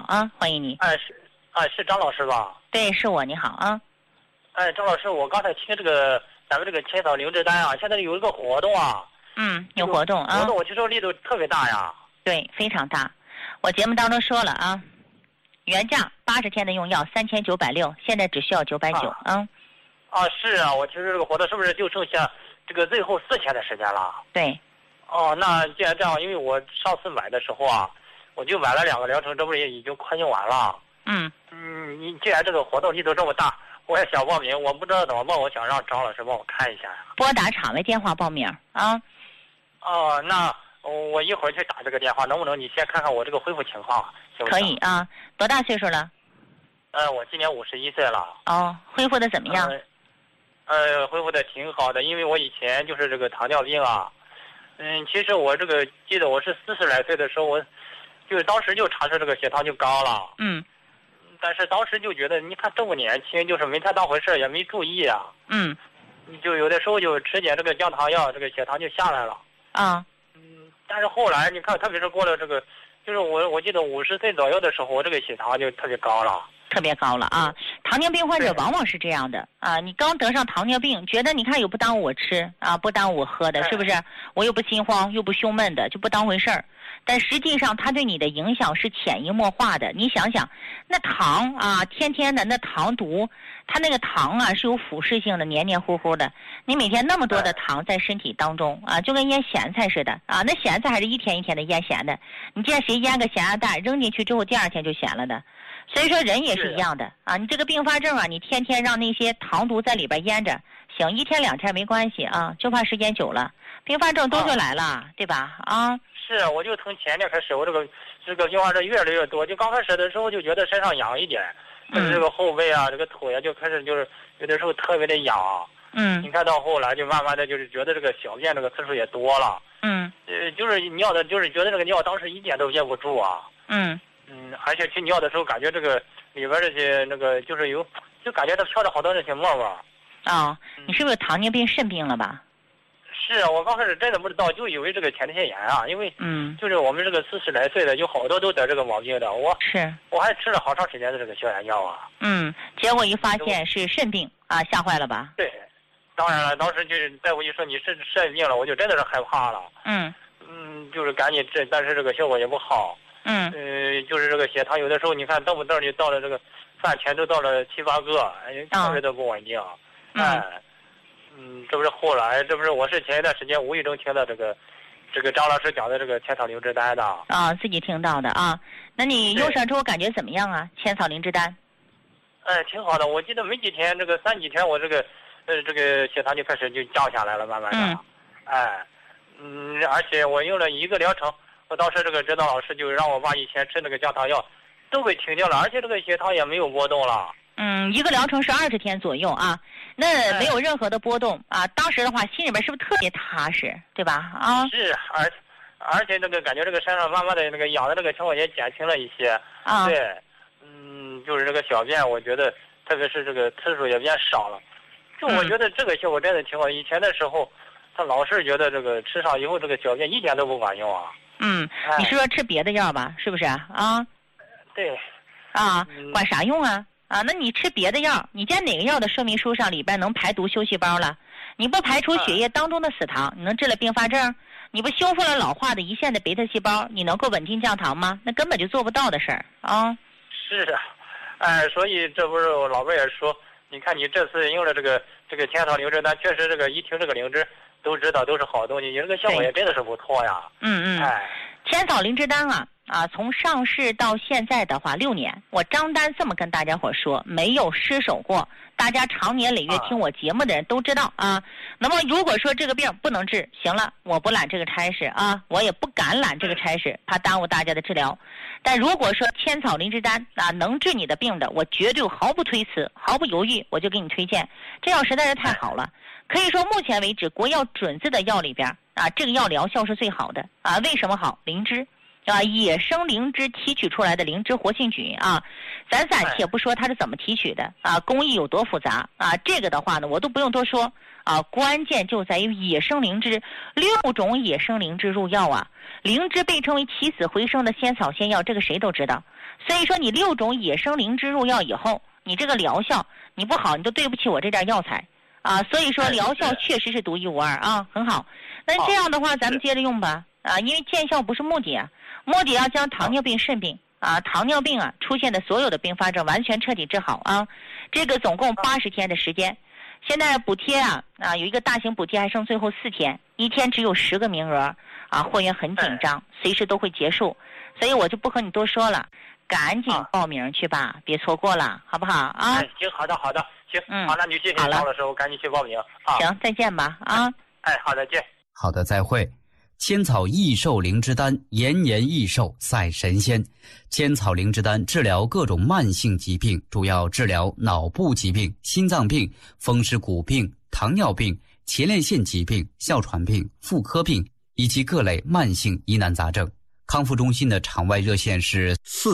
啊，欢迎你。 是张老师吧？ 对，是我，你好啊。 张老师，我刚才听咱们这个千草灵芝丹啊，现在有一个活动啊。 有活动啊。 活动我听说力度特别大呀。 对，非常大。我节目当中说了啊，原价80天的用药3960，现在只需要990啊。 是啊，我听说这个活动是不是就剩下这个最后4天的时间了？ 对。 那既然这样，因为我上次买的时候啊，我就买了2个疗程，这不是也已经快用完了？你既然这个活动力度这么大，我也想报名，我不知道怎么报，我想让张老师帮我看一下呀。 拨打场外电话报名啊。 那我一会儿去打这个电话，能不能你先看看我这个恢复情况，行不行？ 可以啊。多大岁数了？ 我今年51岁了。 恢复的怎么样？ 恢复的挺好的，因为我以前就是这个糖尿病啊。其实我这个记得我是40来岁的时候，我就当时就查出这个血糖就高了。但是当时就觉得，你看这么年轻，就是没太当回事，也没注意啊。你就有的时候就吃点这个降糖药，这个血糖就下来了。但是后来你看，特别是过了这个，就是我记得50岁左右的时候，我这个血糖就特别高了。 特别高了啊！糖尿病患者往往是这样的啊，你刚得上糖尿病，觉得你看又不耽误我吃啊，不耽误我喝的，是不是？我又不心慌，又不胸闷的，就不当回事儿。但实际上，它对你的影响是潜移默化的。你想想，那糖啊，天天的那糖毒，它那个糖啊是有腐蚀性的，黏黏糊糊的。你每天那么多的糖在身体当中啊，就跟腌咸菜似的啊。那咸菜还是一天一天的腌咸的，你见谁腌个咸鸭蛋扔进去之后，第2天就咸了的。所以说人也是一样的啊，你这个并发症啊，你天天让那些糖毒在里边腌着，行1天2天没关系啊，就怕时间久了，并发症都就来了，对吧？ 是，我就从前年开始，我这个并发症越来越多，就刚开始的时候就觉得身上痒一点，就是这个后背啊，这个腿啊就开始就是有的时候特别的痒。你看到后来就慢慢的就是觉得这个小便这个次数也多了。就是尿的，就是觉得这个尿当时一点都憋不住啊。而且去尿的时候，感觉这个里边这些那个就是就感觉它飘着好多那些沫沫。 你是不是糖尿病肾病了吧？ 是啊，我刚开始真的不知道，就以为这个前列腺炎啊，因为就是我们这个40来岁的，有好多都得这个毛病的。我还吃了好长时间的这个消炎药啊。 结果一发现是肾病啊，吓坏了吧？ 对，当然了，当时就是大夫一说你是肾病了，我就真的是害怕了。就是赶紧治，但是这个效果也不好。就是这个血糖有的时候你看动不动就到了这个饭前都到了7、8个，特别的不稳定。这不是后来，这不是我是前一段时间无意中听到这个张老师讲的这个千草灵芝丹的。 自己听到的啊。那你用上之后感觉怎么样啊？千草灵芝丹？ 挺好的。我记得没几天，这个3几天我这个血糖就开始就降下来了，慢慢的。而且我用了1个疗程。我当时这个指导老师就让我把以前吃那个降糖药都给停掉了，而且这个血糖也没有波动了。 1个疗程是20天左右啊，那没有任何的波动啊。当时的话，心里边是不是特别踏实，对吧？ 是，而且这个感觉这个身上慢慢的那个痒的这个情况也减轻了一些。对，就是这个小便，我觉得特别是这个次数也变少了。就我觉得这个效果真的挺好。以前的时候，他老是觉得这个吃上以后这个小便一点都不管用啊。 你是说吃别的药吧？是不是啊？ 对。 管啥用啊？那你吃别的药，你见哪个药的说明书上里边能排毒修细胞了？你不排除血液当中的死糖，你能治了并发症？你不修复了老化的胰腺的贝塔细胞，你能够稳定降糖吗？那根本就做不到的事儿啊。 是啊，所以这不是我老辈也说，你看你这次用了这个千草灵芝丹，确实这个一听这个灵芝都知道都是好东西，你这个效果也真的是不错呀。 千草灵芝丹从上市到现在的话6年，我张丹这么跟大家伙说，没有失手过。大家常年累月听我节目的人都知道啊。那么如果说这个病不能治，行了，我不揽这个差事啊，我也不敢揽这个差事，怕耽误大家的治疗。但如果说千草灵芝丹能治你的病的，我绝对毫不推辞，毫不犹豫，我就给你推荐。这药实在是太好了，可以说目前为止国药准字的药里边这个药疗效是最好的为什么好？灵芝。野生灵芝提取出来的灵芝活性菌咱暂且不说它是怎么提取的工艺有多复杂这个的话呢，我都不用多说关键就在于野生灵芝，6种野生灵芝入药灵芝被称为起死回生的仙草仙药，这个谁都知道。 所以说你6种野生灵芝入药以后，你这个疗效你不好，你都对不起我这点药材啊。所以说疗效确实是独一无二啊，很好。那这样的话，咱们接着用吧啊，因为见效不是目的啊，目的要将糖尿病、肾病啊、糖尿病啊出现的所有的并发症完全彻底治好啊。这个总共80天的时间。现在补贴啊有一个大型补贴还剩最后4天，1天只有10个名额啊，货源很紧张，随时都会结束，所以我就不和你多说了，赶紧报名去吧，别错过了，好不好啊？ 行，好的，行，好，那就谢谢张老师，我赶紧去报名。 行，再见吧啊！ 好的，见。 好的，再会。千草益寿灵芝丹，延年益寿赛神仙。千草灵芝丹治疗各种慢性疾病，主要治疗脑部疾病、心脏病、风湿骨病、糖尿病、前列腺疾病、哮喘病、妇科病以及各类慢性疑难杂症。康复中心的场外热线是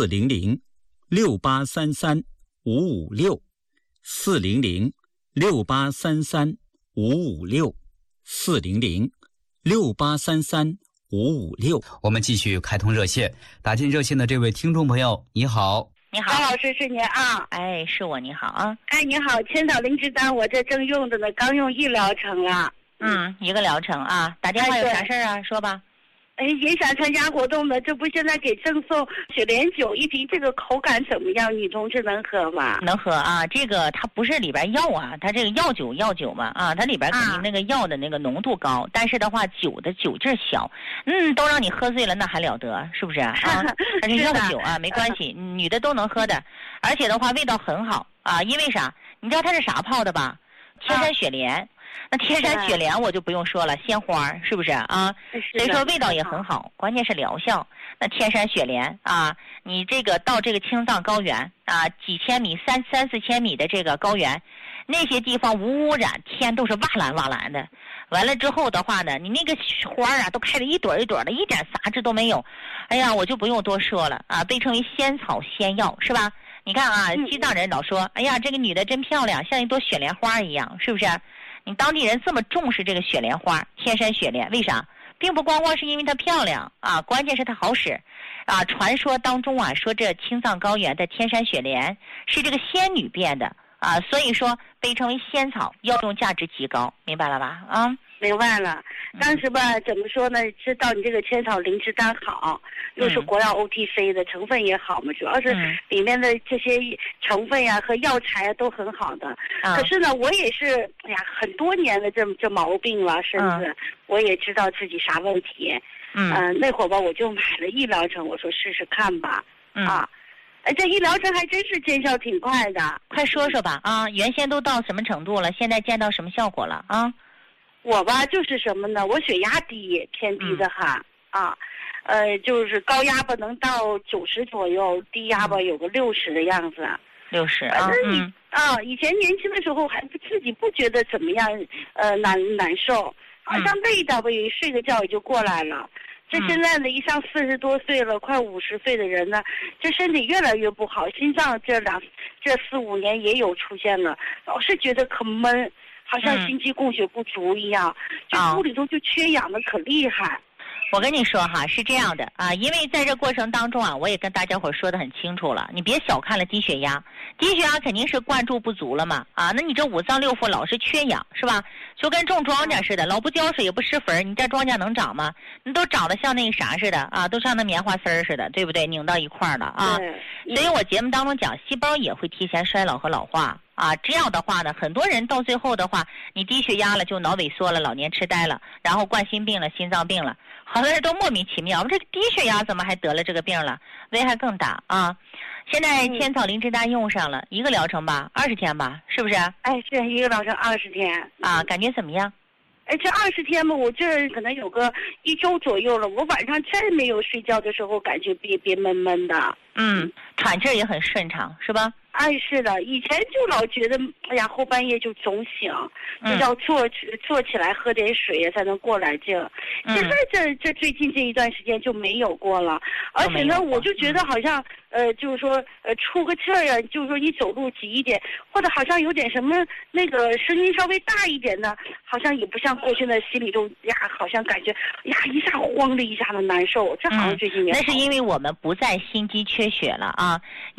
400-683-556，400-683-556。我们继续开通热线，打进热线的这位听众朋友，你好。 你好， 张老师是您啊？ 是我，你好啊。 你好，千草灵芝丹我这正用着呢，刚用1疗程了。 1个疗程啊，打电话有啥事儿啊？说吧。 也想参加活动的，这不现在给赠送雪莲酒1瓶，这个口感怎么样？女同志能喝吗？ 能喝啊，这个它不是里边药啊，它这个药酒嘛啊，它里边肯定那个药的那个浓度高，但是的话酒的酒劲小，都让你喝醉了那还了得，是不是啊？它是药酒啊，没关系，女的都能喝的，而且的话味道很好啊，因为啥？你知道它是啥泡的吧？天山雪莲。那天山雪莲我就不用说了，鲜花是不是啊？所以说味道也很好，关键是疗效。那天山雪莲啊，你这个到这个青藏高原啊，几千米、3、4千米的这个高原，那些地方无污染，天都是瓦蓝瓦蓝的。完了之后的话呢，你那个花啊都开得一朵一朵的，一点杂质都没有。哎呀，我就不用多说了啊，被称为仙草仙药是吧？你看啊，西藏人老说，哎呀，这个女的真漂亮，像一朵雪莲花一样，是不是？你当地人这么重视这个雪莲花，天山雪莲，为啥？并不光是因为它漂亮啊，关键是它好使啊。传说当中啊，说这青藏高原的天山雪莲是这个仙女变的啊，所以说被称为仙草，药用价值极高，明白了吧？啊， 明白了。当时吧，怎么说呢？知道你这个千草灵芝丹好，又是国药 OTC 的，成分也好嘛，主要是里面的这些成分呀和药材啊都很好的。可是呢，我也是很多年的这毛病了，甚至我也知道自己啥问题。那会儿吧，我就买了1疗程，我说试试看吧。这1疗程还真是见效挺快的。 快说说吧啊！原先都到什么程度了？现在见到什么效果了啊？ 我吧就是什么呢？我血压低，偏低的哈就是高压吧能到90左右，低压吧有个60的样子。 60 以前年轻的时候还自己不觉得怎么样，难受，好像累到吧，睡个觉也就过来了。这现在呢，一上40多岁了，快50岁的人呢，这身体越来越不好，心脏这4、5年也有出现了，老是觉得可闷，好像心肌供血不足一样，这屋里头就缺氧的可厉害。 我跟你说哈，是这样的啊，因为在这过程当中啊，我也跟大家伙说得很清楚了，你别小看了低血压，低血压肯定是灌注不足了嘛啊，那你这5脏6腑老是缺氧是吧？就跟种庄稼似的，老不浇水也不施肥，你这庄稼能长吗？你都长得像那个啥似的啊，都像那棉花丝儿似的，对不对？拧到一块儿了啊。所以我节目当中讲，细胞也会提前衰老和老化啊。这样的话呢，很多人到最后的话，你低血压了就脑萎缩了，老年痴呆了，然后冠心病了，心脏病了。好多人都莫名其妙，这低血压怎么还得了这个病了？危害更大啊！现在千草灵芝丹用上了1个疗程吧，20天吧，是不是？ 是1个疗程20天啊，感觉怎么样？ 这20天嘛，我这可能有个1周左右了。我晚上真没有睡觉的时候，感觉憋闷闷的。 喘气儿也很顺畅，是吧？ 哎，是的，以前就老觉得，哎呀，后半夜就总醒，就要坐起来喝点水才能过来劲。现在这最近这一段时间就没有过了，而且呢，我就觉得好像就是说出个气儿呀，就是说你走路急一点，或者好像有点什么那个声音稍微大一点的，好像也不像过去的心里头呀，好像感觉呀一下慌的一下的难受。这好像最近也那是因为我们不再心肌缺血了啊。